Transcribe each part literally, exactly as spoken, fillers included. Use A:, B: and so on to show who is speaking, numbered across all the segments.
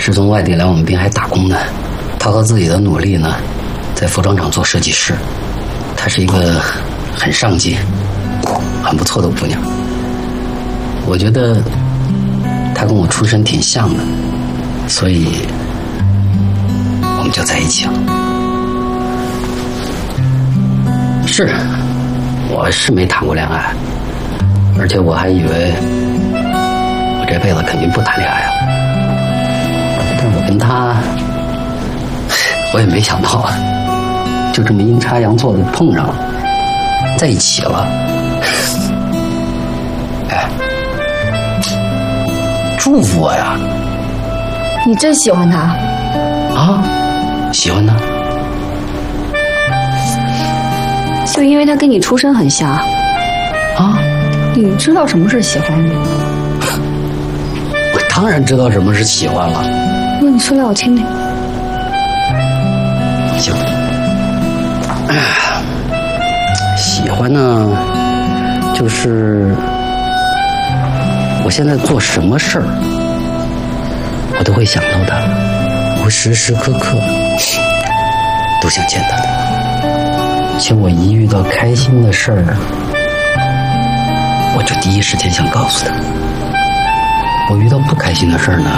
A: 是从外地来我们滨海打工的。她和自己的努力呢，在服装厂做设计师。她是一个很上进、很不错的姑娘。我觉得她跟我出身挺像的，所以我们就在一起了。是，我是没谈过恋爱，而且我还以为我这辈子肯定不谈恋爱了。但我跟他，我也没想到啊，就这么阴差阳错的碰上了，在一起了。哎，祝福我呀！
B: 你真喜欢他？
A: 啊，喜欢他。
B: 就因为他跟你出身很像
A: 啊？
B: 你知道什么是喜欢吗？
A: 我当然知道什么是喜欢了。
B: 那你说来我听听。
A: 行。喜欢呢，就是我现在做什么事儿，我都会想到他，我时时刻刻都想见到他。且我一遇到开心的事儿，我就第一时间想告诉他。我遇到不开心的事儿呢，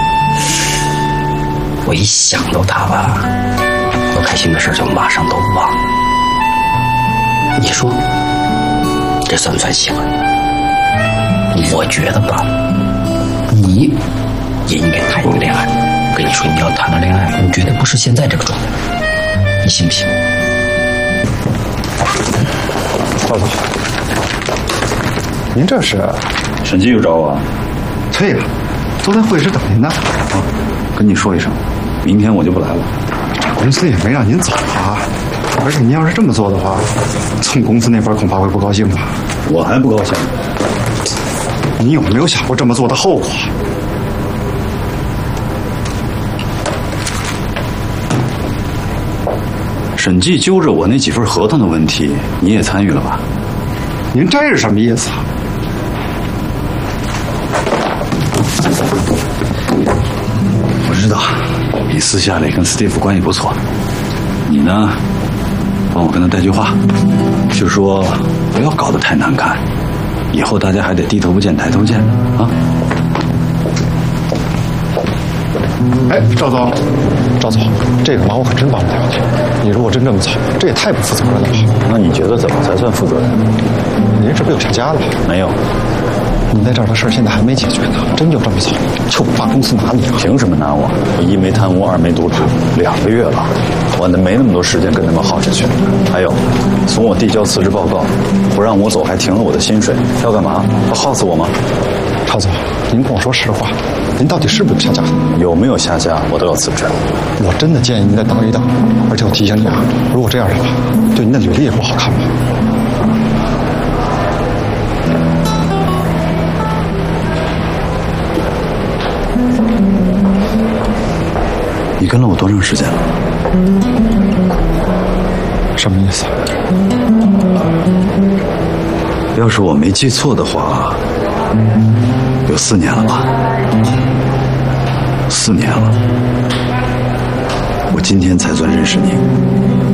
A: 我一想到他吧，不开心的事儿就马上都忘了。你说这算不算喜欢？我觉得吧，你也应该谈一个恋爱。我跟你说，你要谈了恋爱，你绝对不是现在这个状态，你信不信？
C: 赵总，您这是？
D: 审计又找我？
C: 对呀，都在会议室等您呢。
D: 啊，跟你说一声，明天我就不来了。
C: 这公司也没让您走啊，而且您要是这么做的话，总公司那边恐怕会不高兴吧？
D: 我还不高兴。
C: 你有没有想过这么做的后果？
D: 审计揪着我那几份合同的问题，你也参与了吧？
C: 您这是什么意思啊？
D: 我知道，你私下里跟 Steve 关系不错，你呢，帮我跟他带句话，就说不要搞得太难看，以后大家还得低头不见抬头见啊。
C: 哎，赵总，赵总，这个忙我可真帮不了你。你如果真这么走，这也太不负责任了吧？
D: 那你觉得怎么才算负责任？
C: 您这不有下家了？
D: 没有。
C: 你在这儿的事儿现在还没解决呢，真就这么走，就不怕公司拿你了？
D: 凭什么拿我？我一没贪污，二没渎职，两个月了，我没那么多时间跟他们耗下去。还有，从我递交辞职报告，不让我走，还停了我的薪水，要干嘛？要耗死我吗？
C: 赵总，您跟我说实话，您到底是不是有下家？
D: 有没有下家，我都要辞职。
C: 我真的建议您再等一等，而且我提醒你啊，如果这样的话，对您的履历也不好看吧？
D: 你跟了我多长时间了？
C: 什么意思？
D: 要是我没记错的话，有四年了吧？四年了，我今天才算认识你。